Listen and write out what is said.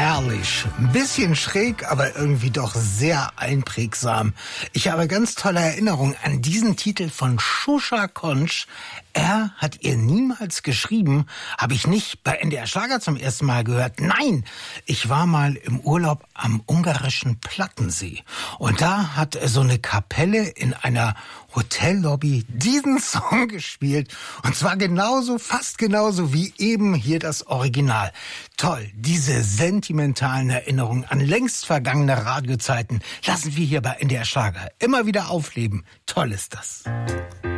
Herrlich. Ein bisschen schräg, aber irgendwie doch sehr einprägsam. Ich habe ganz tolle Erinnerungen an diesen Titel von Shusha Konch. Er hat ihr niemals geschrieben, habe ich nicht bei NDR Schlager zum ersten Mal gehört. Nein, ich war mal im Urlaub am ungarischen Plattensee. Und da hat so eine Kapelle in einer Hotellobby diesen Song gespielt. Und zwar genauso, fast genauso wie eben hier das Original. Toll, diese sentimentalen Erinnerungen an längst vergangene Radiozeiten lassen wir hier bei NDR Schlager immer wieder aufleben. Toll ist das.